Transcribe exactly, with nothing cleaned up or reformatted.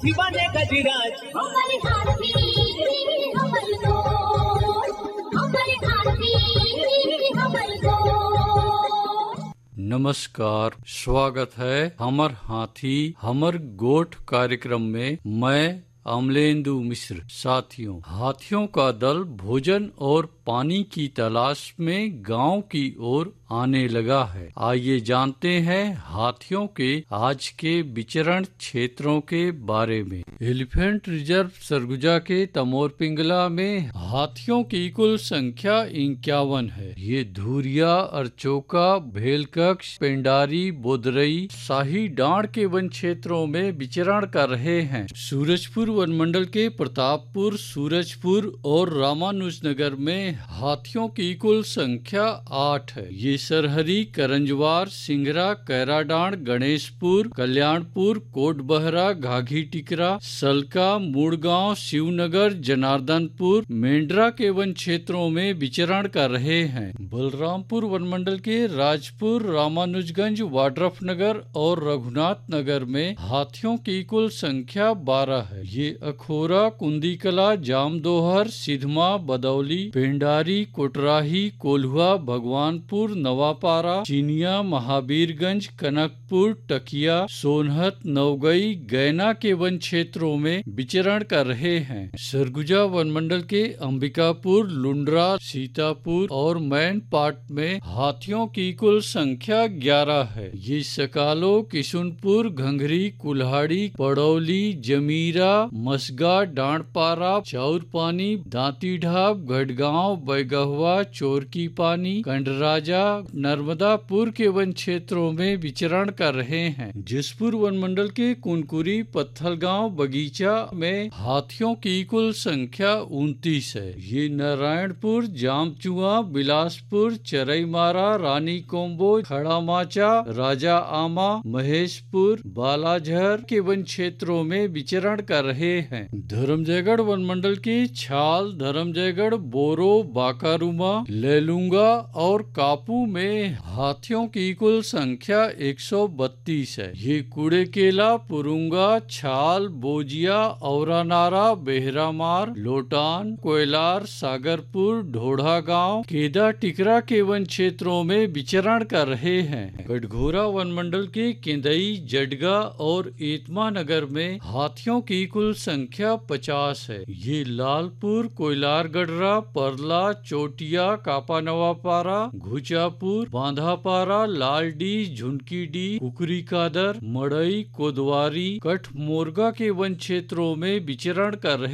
शिवाने गजराज हमारे हाथी हमारे दोस्त हमारे हाथी हमारे दोस्त। नमस्कार, स्वागत है हमर हाथी हमर गोठ कार्यक्रम में। मैं अमलेंदु मिश्र। साथियों, हाथियों का दल भोजन और पानी की तलाश में गांव की ओर आने लगा है। आइए जानते हैं हाथियों के आज के विचरण क्षेत्रों के बारे में। एलिफेंट रिजर्व सरगुजा के तमोर पिंगला में हाथियों की कुल संख्या इक्यावन है। ये धुरिया, अरचोका, भेलकक्ष, पेंडारी, बोदरई, शाही डांड के वन क्षेत्रों में विचरण कर रहे हैं। सूरजपुर वन मंडल के प्रतापपुर, सूरजपुर और रामानुजनगर में हाथियों की कुल संख्या आठ है। ये सरहरी, करंजवार, सिंगरा, कैराडांड, गणेशपुर, कल्याणपुर, कोटबहरा, घाघी टिकरा, सलका, मुड़गांव, शिवनगर, जनार्दनपुर, मेंढरा के वन क्षेत्रों में विचरण कर रहे हैं। बलरामपुर वन मंडल के राजपुर, रामानुजगंज, वाड्रफनगर और रघुनाथ नगर में हाथियों की कुल संख्या बारह है। ये अखोरा, कुंदीकला, जामदोहर, सिधमा, बदौली, पेंडारी, कोटराही, कोल्हुआ, भगवानपुर, नवापारा, चिनिया, महावीरगंज, कनकपुर, टकिया, सोनहत, नवगई, गैना के वन क्षेत्रों में विचरण कर रहे हैं। सरगुजा वन मंडल के अंबिकापुर, लुंड्रा, सीतापुर और मैनपाट में हाथियों की कुल संख्या ग्यारह है। ये सकालो, किशुनपुर, घंघरी, कुल्हाड़ी, पड़ौली, जमीरा, मसगा, डांडपारा, चाउरपानी, दांती ढाब, गढ़गांव, बैगहवा, चोरकी पानी, कंडराजा, नर्मदापुर के वन क्षेत्रों में विचरण कर रहे हैं। जसपुर वन मंडल के कुनकुरी, पत्थलगांव, बगीचा में हाथियों की कुल संख्या उनतीस है। ये नारायणपुर, जामचुआ, बिलासपुर, चरईमारा, रानी कोम्बो, खड़ामाचा, राजा आमा, महेशपुर, बालाझर के वन क्षेत्रों में विचरण कर रहे हैं। धर्मजयगढ़ वन मंडल के छाल, धर्मजयगढ़, बोरो, बाकारुमा, लेलुंगा और कापू में हाथियों की कुल संख्या एक सौ बत्तीस है। ये कुड़ेकेला, पुरुंगा, छाल, बोजिया, औरानारा, बेहरामार, लोटान, कोयलार, सागरपुर, ढोढ़ा गांव, केदा टिकरा के वन क्षेत्रों में विचरण कर रहे हैं। गढ़घोरा वन मंडल के केंदई, जडगा और एतमा नगर में हाथियों की कुल संख्या पचास है। ये लालपुर, कोयलारगढ़रा, परला, चोटिया, कापानवापारा, घुचापुर, बांधापारा, लालडी, झुनकीडी, कुकरी कादर, मड़ई, कोदवारी, कठ मोरगा के वन क्षेत्रों में विचरण कर रहे